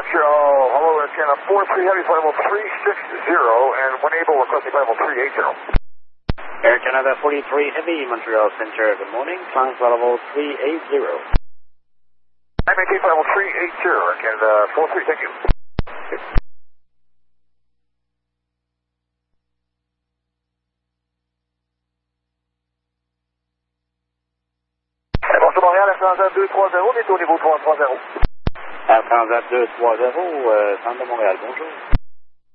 Montreal, hello, it's in a 4-3 heavy for level 360, and when able, requesting level 380. Air Canada 43 Heavy, Montreal Center, good morning, climb for level 380. I maintain level 380, Air Canada 43, thank you. Bonjour Montréal, F-3230, bientôt au niveau 330. Air Transat 230, centre de Montréal, bonjour.